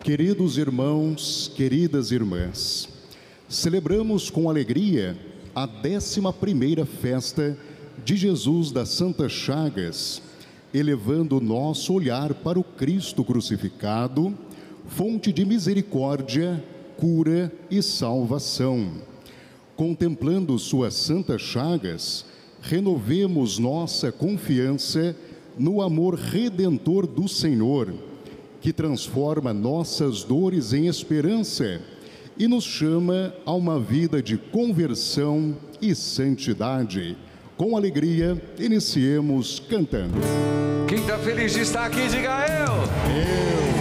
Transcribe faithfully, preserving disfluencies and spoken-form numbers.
Queridos irmãos, queridas irmãs, celebramos com alegria a décima primeira festa de Jesus das Santas Chagas, elevando nosso olhar para o Cristo crucificado, fonte de misericórdia, cura e salvação. Contemplando suas santas chagas, renovemos nossa confiança no amor redentor do Senhor, que transforma nossas dores em esperança e nos chama a uma vida de conversão e santidade. Com alegria, iniciemos cantando. Quem está feliz de estar aqui, diga eu! eu.